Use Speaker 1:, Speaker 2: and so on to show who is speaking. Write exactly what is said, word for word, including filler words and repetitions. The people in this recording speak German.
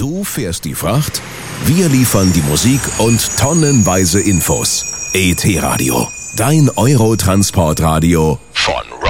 Speaker 1: Du fährst die Fracht, wir liefern die Musik und tonnenweise Infos. E T Radio, dein Eurotransportradio von